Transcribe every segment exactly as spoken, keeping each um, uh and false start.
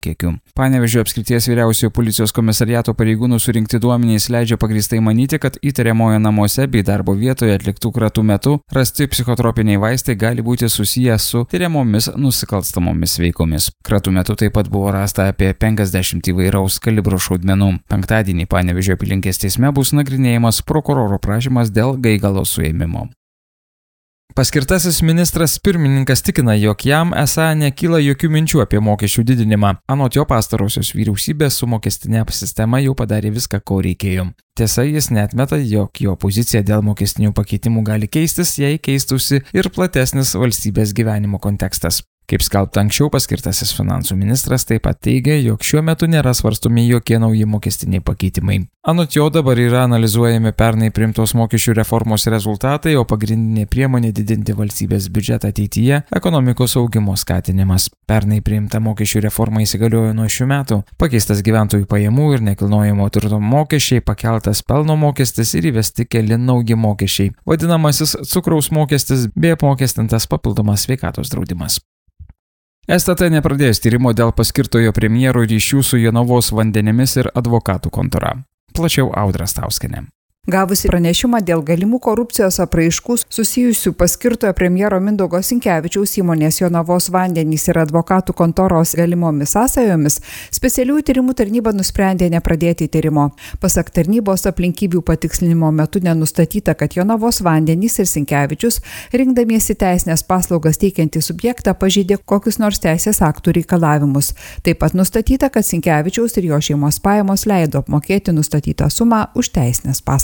kiekiu. Panevėžio apskrities vyriausiojo policijos komisariato pareigūnų surinkti duomenys leidžia pagrįstai manyti, kad įtariamojo namuose bei darbo vietoje atliktų kratų metu rasti psichotropiniai vaistai gali būti susiję su tyriamomis nusikalstamomis veikomis. Kratų metu taip pat buvo rasta apie penkiasdešimt įvairaus kalibro šaudmenų. Penktadienį Panevėžio apylinkės teisme bus nagrinėjamas prokuroro prašymas dėl Gaigalo suėmimo. Paskirtasis ministras pirmininkas tikina, jog jam esą nekyla jokių minčių apie mokesčių didinimą. Anot jo, pastarosios vyriausybės su mokestinė sistema jau padarė viską, ko reikėjo. Tiesa, jis neatmeta, jog jo pozicija dėl mokestinių pakeitimų gali keistis, jei keistųsi ir platesnis valstybės gyvenimo kontekstas. Kaip skelbta anksčiau, paskirtasis finansų ministras taip pat teigia, jog šiuo metu nėra svarstomi jokie nauji mokestiniai pakeitimai. Anot jo dabar yra analizuojami pernai priimtos mokesčių reformos rezultatai, o pagrindinė priemonė didinti valstybės biudžetą ateityje – ekonomikos augimo skatinimas. Pernai priimta mokesčių reforma įsigaliojo nuo šių metų. Pakeistas gyventojų pajamų ir nekilnojamo turto mokesčiai, pakeltas pelno mokestis ir įvesti keli nauji mokesčiai, vadinamasis cukraus mokestis bei apmokestintas papildomas sveikatos draudimas. S T T nepradės tyrimo dėl paskirtojo premjero ryšių su Jonavos vandenimis ir advokatų kontora. Plačiau Audra Stauskienė. Gavusi pranešimą dėl galimų korupcijos apraiškų susijusių paskirtojo premjero Mindaugo Sinkevičiaus įmonės Jonavos vandenys ir advokatų kontoros galimomis sąsajomis, specialiųjų tyrimų tarnyba nusprendė nepradėti tyrimo. Pasak tarnybos, aplinkybių patikslinimo metu nenustatyta, kad Jonavos vandenys ir Sinkevičius, rinkdamiesi teisinės paslaugas teikiantį subjektą, pažeidė kokius nors teisės aktų reikalavimus. Taip pat nustatyta, kad Sinkevičiaus ir jo šeimos pajamos leido apmokėti nustatytą sumą už teisinės paslaugas.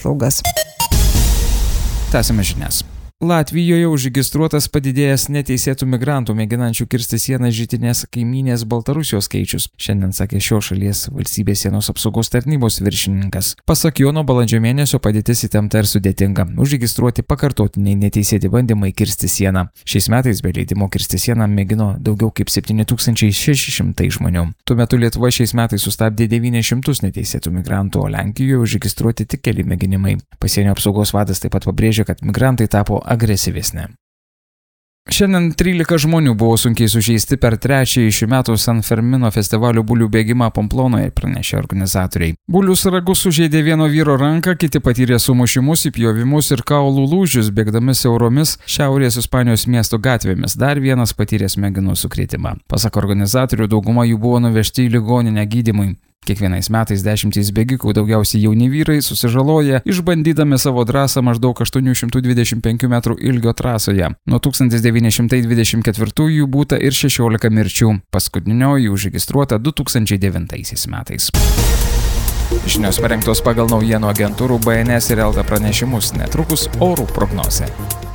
Tęsime žinias. Latvijoje užregistruotas padidėjęs neteisėtų migrantų mėginančių kirsti sieną žytinės kaimynės Baltarusijos skaičius, šiandien sakė šios šalies valstybės sienos apsaugos tarnybos viršininkas. Pasak jo, nuo balandžio mėnesio padėtis įtempta ir sudėtinga. Užregistruoti pakartotiniai neteisėti bandymai kirsti sieną. Šiais metais be leidimo kirsti sieną mėgino daugiau kaip septyni tūkstančiai šeši šimtai žmonių. Tuo metu Lietuva šiais metais sustabdė devynis šimtus neteisėtų migrantų, o Lenkijoje užregistruoti tik keli mėginimai. Pasienio apsaugos vadas taip pat pabrėžė, kad migrantai tapo agresyvesnė. Šiandien trylika žmonių buvo sunkiai sužeisti per trečiąjį šių metų San Fermino festivalio bulių bėgimą Pamplonoje, pranešė organizatoriai. Bulių sragus sužeidė vieno vyro ranką, kiti patyrė sumušimus, įpjovimus ir kaulų lūžius, bėgdami siauromis šiaurės Ispanijos miesto gatvėmis. Dar vienas patyrė smegenų sukrėtimą. Pasak organizatorių, dauguma jų buvo nuvežti į ligoninę gydymui. Kiekvienais metais dešimtys bėgikų, daugiausiai jauni vyrai, susižaloja, išbandydami savo drąsą maždaug aštuonių šimtų dvidešimt penkių metrų ilgio trasoje. Nuo tūkstantis devyni šimtai dvidešimt ketvirtųjų būta ir šešiolika mirčių. Paskutinioji užregistruota du tūkstančiai devintaisiais metais. Žinios parengtos pagal naujienų agentūrų B N S ir Elta pranešimus, netrukus orų prognozė.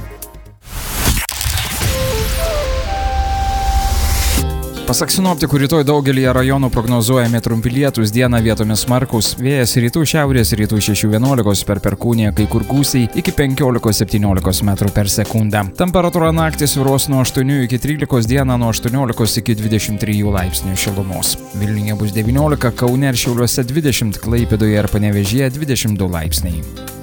Pasak sinoptikų, rytoj daugelyje rajonų prognozuojami trumpi lietūs, dieną vietomis smarkūs, vėjas rytų šiaurės rytų šešių vienuolikos per perkūniją, kai kur gūsiai iki penkiolikos septyniolikos metrų per sekundę. Temperatūra naktį svyruos nuo aštuonių iki trylikos, dieną nuo aštuoniolikos iki dvidešimt trijų laipsnių šilumos. Vilniuje bus devyniolika, Kaune ir Šiauliuose dvidešimt, Klaipėdoje ir Panevėžyje dvidešimt du laipsniai.